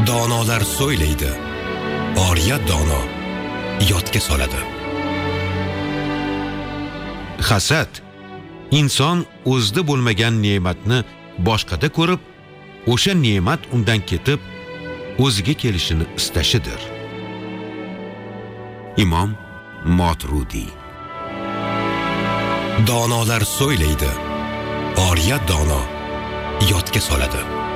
Donolar so'ylaydi, oriyat dono yodga soladi. Hasad inson o'zida bo'lmagan ne'matni boshqada ko'rib, o'sha ne'mat undan ketib, o'ziga kelishini istashidir. Imom Moturudi. Donolar so'ylaydi, oriyat dono yodga soladi.